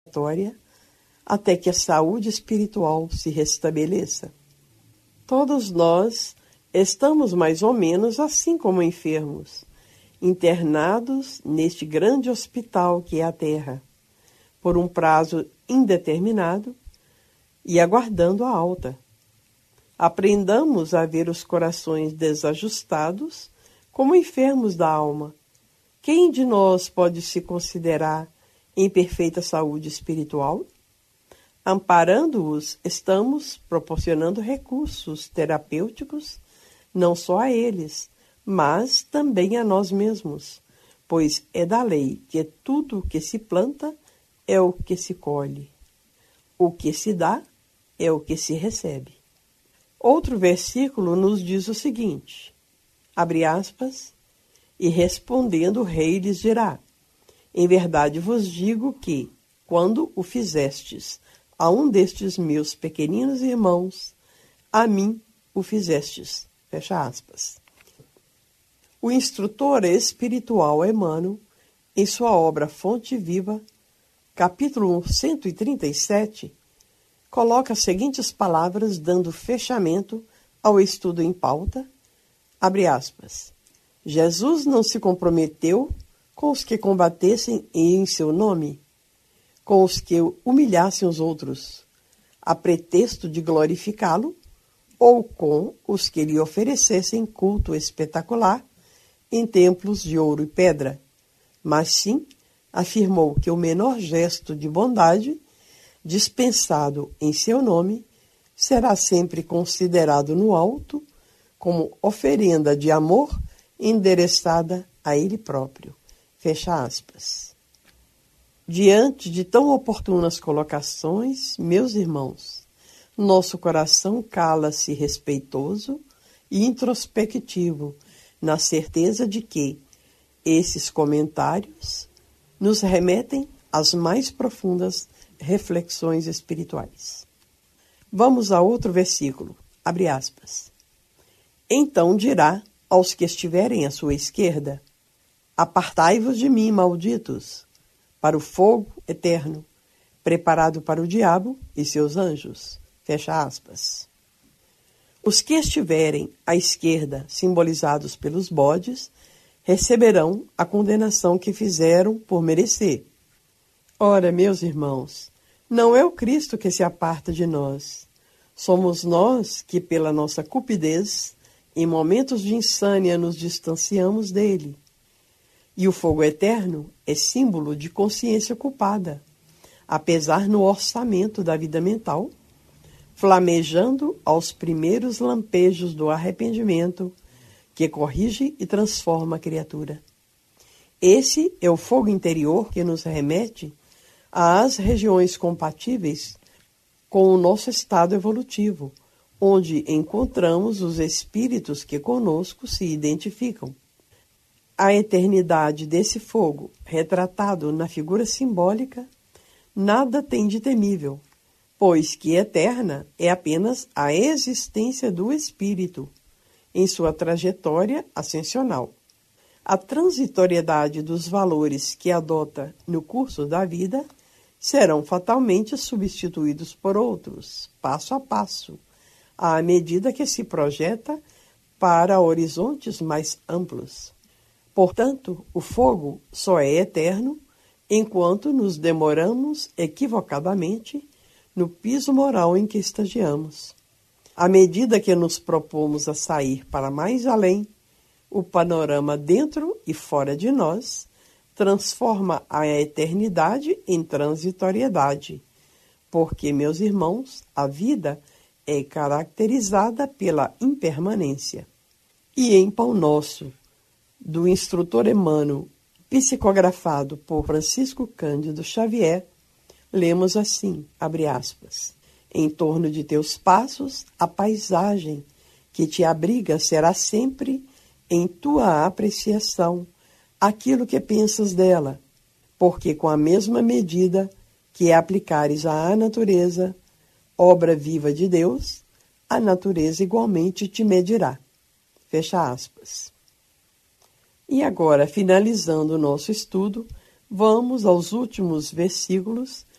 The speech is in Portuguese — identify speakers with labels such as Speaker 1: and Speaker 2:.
Speaker 1: até que a saúde espiritual se restabeleça. Todos nós estamos mais ou menos assim como enfermos, internados neste grande hospital que é a Terra, por um prazo indeterminado e aguardando a alta. Aprendamos a ver os corações desajustados como enfermos da alma. Quem de nós pode se considerar em perfeita saúde espiritual? Amparando-os, estamos proporcionando recursos terapêuticos não só a eles, mas também a nós mesmos, pois é da lei que tudo o que se planta é o que se colhe. O que se dá é o que se recebe. Outro versículo nos diz o seguinte, abre aspas, e respondendo o rei lhes dirá, em verdade vos digo que, quando o fizestes a um destes meus pequeninos irmãos, a mim o fizestes. Fecha aspas. O instrutor espiritual Emmanuel, em sua obra Fonte Viva, capítulo 137, coloca as seguintes palavras dando fechamento ao estudo em pauta, abre aspas, Jesus não se comprometeu com os que combatessem em seu nome, com os que humilhassem os outros, a pretexto de glorificá-lo, ou com os que lhe oferecessem culto espetacular em templos de ouro e pedra, mas sim afirmou que o menor gesto de bondade, dispensado em seu nome, será sempre considerado no alto como oferenda de amor endereçada a ele próprio. Fecha aspas. Diante de tão oportunas colocações, meus irmãos, nosso coração cala-se respeitoso e introspectivo, na certeza de que esses comentários nos remetem às mais profundas reflexões espirituais. Vamos a outro versículo, abre aspas. Então dirá aos que estiverem à sua esquerda, apartai-vos de mim, malditos, para o fogo eterno, preparado para o diabo e seus anjos. Fecha aspas. Os que estiverem à esquerda, simbolizados pelos bodes, receberão a condenação que fizeram por merecer. Ora, meus irmãos, não é o Cristo que se aparta de nós. Somos nós que, pela nossa cupidez, em momentos de insânia, nos distanciamos dele. E o fogo eterno é símbolo de consciência culpada, apesar no orçamento da vida mental, flamejando aos primeiros lampejos do arrependimento, que corrige e transforma a criatura. Esse é o fogo interior que nos remete às regiões compatíveis com o nosso estado evolutivo, onde encontramos os espíritos que conosco se identificam. A eternidade desse fogo, retratado na figura simbólica, nada tem de temível, pois que eterna é apenas a existência do espírito em sua trajetória ascensional. A transitoriedade dos valores que adota no curso da vida serão fatalmente substituídos por outros, passo a passo, à medida que se projeta para horizontes mais amplos. Portanto, o fogo só é eterno enquanto nos demoramos equivocadamente no piso moral em que estagiamos. À medida que nos propomos a sair para mais além, o panorama dentro e fora de nós transforma a eternidade em transitoriedade, porque, meus irmãos, a vida é caracterizada pela impermanência. E em Pão Nosso, do instrutor Emmanuel, psicografado por Francisco Cândido Xavier, lemos assim, abre aspas, em torno de teus passos, a paisagem que te abriga será sempre, em tua apreciação, aquilo que pensas dela, porque com a mesma medida que aplicares à natureza, obra viva de Deus, a natureza igualmente te medirá. Fecha aspas. E agora, finalizando o nosso estudo, vamos aos últimos versículos